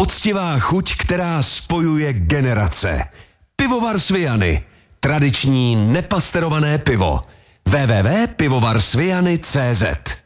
Poctivá chuť, která spojuje generace. Pivovar Sviany. Tradiční nepasterované pivo. www.pivovarsviany.cz